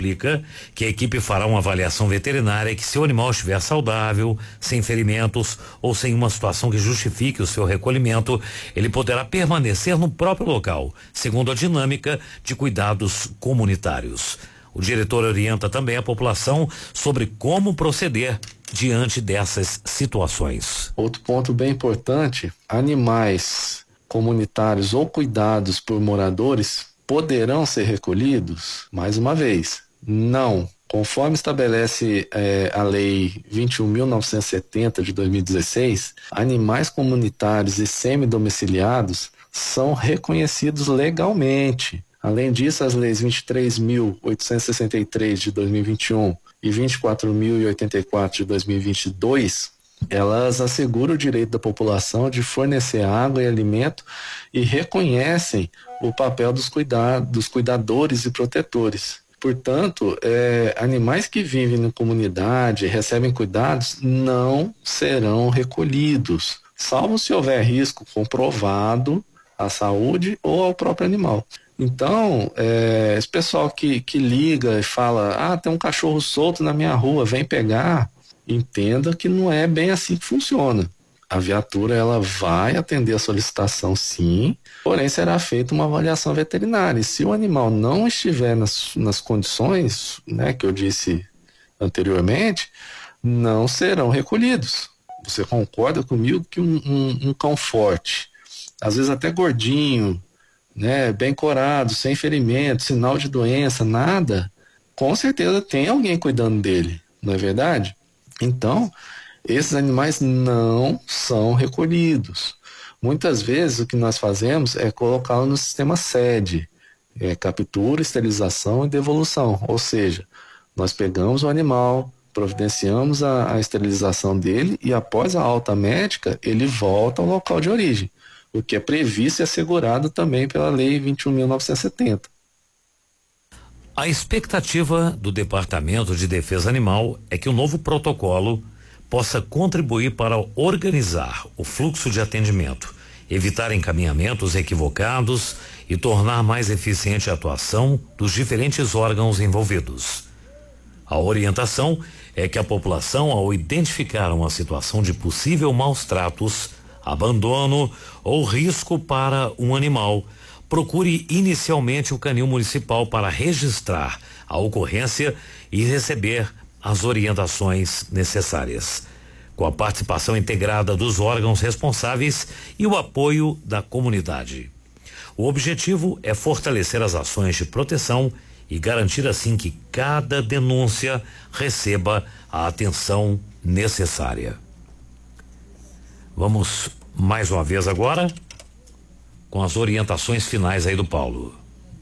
explica que a equipe fará uma avaliação veterinária e que se o animal estiver saudável, sem ferimentos ou sem uma situação que justifique o seu recolhimento, ele poderá permanecer no próprio local, segundo a dinâmica de cuidados comunitários. O diretor orienta também a população sobre como proceder diante dessas situações. Outro ponto bem importante: animais comunitários ou cuidados por moradores poderão ser recolhidos? Mais uma vez, não. Conforme estabelece a Lei 21.970 de 2016, animais comunitários e semidomiciliados são reconhecidos legalmente. Além disso, as leis 23.863 de 2021 e 24.084 de 2022, elas asseguram o direito da população de fornecer água e alimento e reconhecem o papel dos cuidadores e protetores. Portanto, animais que vivem na comunidade e recebem cuidados não serão recolhidos, salvo se houver risco comprovado à saúde ou ao próprio animal. Então, esse pessoal que liga e fala, tem um cachorro solto na minha rua, vem pegar, entenda que não é bem assim que funciona. A viatura, ela vai atender a solicitação, sim, porém será feita uma avaliação veterinária. E se o animal não estiver nas condições, né, que eu disse anteriormente, não serão recolhidos. Você concorda comigo que um cão forte, às vezes até gordinho, né, bem corado, sem ferimento, sinal de doença, nada, com certeza tem alguém cuidando dele, não é verdade? Então, esses animais não são recolhidos. Muitas vezes o que nós fazemos é colocá-lo no sistema SED, captura, esterilização e devolução, ou seja, nós pegamos o animal, providenciamos a esterilização dele e após a alta médica ele volta ao local de origem, o que é previsto e assegurado também pela Lei 21.970. A expectativa do Departamento de Defesa Animal é que o novo protocolo possa contribuir para organizar o fluxo de atendimento, evitar encaminhamentos equivocados e tornar mais eficiente a atuação dos diferentes órgãos envolvidos. A orientação é que a população, ao identificar uma situação de possível maus tratos, abandono ou risco para um animal, procure inicialmente o canil municipal para registrar a ocorrência e receber as orientações necessárias, com a participação integrada dos órgãos responsáveis e o apoio da comunidade. O objetivo é fortalecer as ações de proteção e garantir assim que cada denúncia receba a atenção necessária. Vamos mais uma vez agora com as orientações finais aí do Paulo.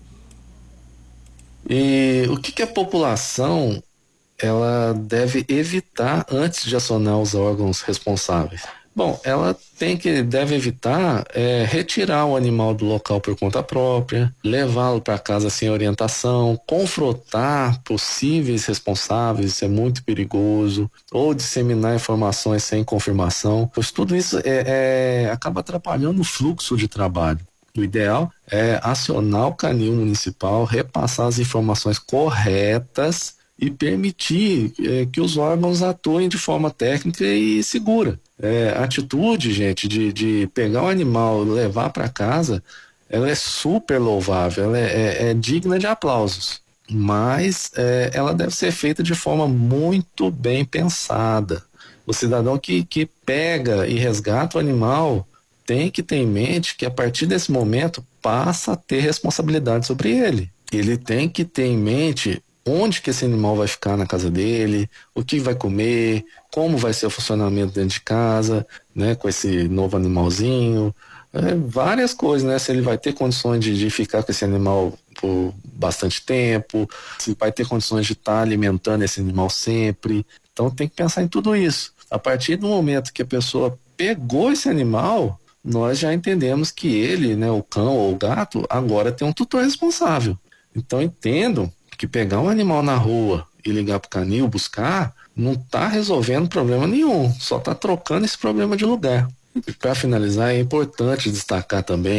E o que a população ela deve evitar antes de acionar os órgãos responsáveis? Bom, ela deve evitar retirar o animal do local por conta própria, levá-lo para casa sem orientação, confrontar possíveis responsáveis, isso é muito perigoso, ou disseminar informações sem confirmação, pois tudo isso acaba atrapalhando o fluxo de trabalho. O ideal é acionar o canil municipal, repassar as informações corretas e permitir que os órgãos atuem de forma técnica e segura. A atitude, gente, de pegar o animal e levar para casa, ela é super louvável, ela é digna de aplausos, mas ela deve ser feita de forma muito bem pensada. O cidadão que pega e resgata o animal tem que ter em mente que a partir desse momento passa a ter responsabilidade sobre ele. Ele tem que ter em mente onde que esse animal vai ficar na casa dele, o que vai comer, como vai ser o funcionamento dentro de casa, né, com esse novo animalzinho, várias coisas, né, se ele vai ter condições de ficar com esse animal por bastante tempo, se vai ter condições de estar alimentando esse animal sempre. Então tem que pensar em tudo isso. A partir do momento que a pessoa pegou esse animal, nós já entendemos que ele, né, o cão ou o gato, agora tem um tutor responsável. Então entendam que pegar um animal na rua e ligar para o canil, buscar, não está resolvendo problema nenhum, só está trocando esse problema de lugar. E para finalizar, é importante destacar também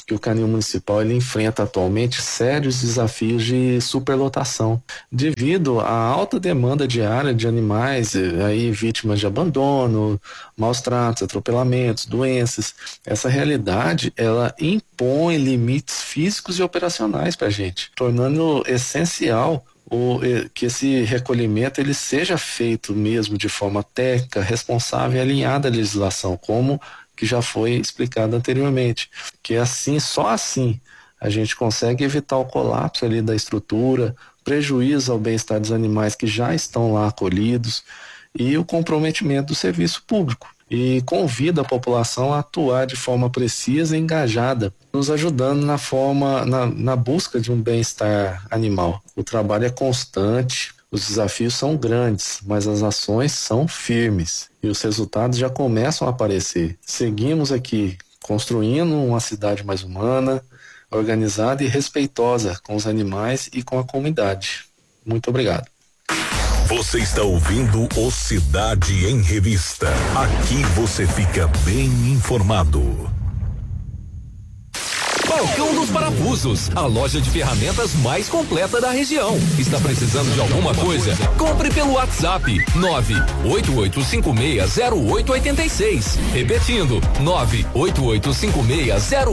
que o canil municipal ele enfrenta atualmente sérios desafios de superlotação, devido à alta demanda diária de animais aí vítimas de abandono, maus tratos, atropelamentos, doenças. Essa realidade ela impõe limites físicos e operacionais para a gente, tornando essencial que esse recolhimento ele seja feito mesmo de forma técnica, responsável e alinhada à legislação, como que já foi explicado anteriormente, que assim, só assim a gente consegue evitar o colapso ali da estrutura, prejuízo ao bem-estar dos animais que já estão lá acolhidos e o comprometimento do serviço público. E convida a população a atuar de forma precisa e engajada, nos ajudando na busca de um bem-estar animal. O trabalho é constante, os desafios são grandes, mas as ações são firmes e os resultados já começam a aparecer. Seguimos aqui construindo uma cidade mais humana, organizada e respeitosa com os animais e com a comunidade. Muito obrigado. Você está ouvindo o Cidade em Revista. Aqui você fica bem informado. Balcão dos Parafusos, a loja de ferramentas mais completa da região. Está precisando de alguma coisa? Compre pelo WhatsApp 988560886. Repetindo, 988560886.